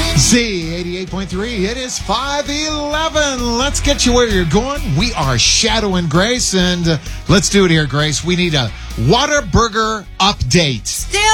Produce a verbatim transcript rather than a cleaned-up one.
Z eighty-eight point three. It is five eleven. Let's get you where you're going. We are Shadow and Grace, and uh, let's do it here, Grace. We need a Whataburger update. Still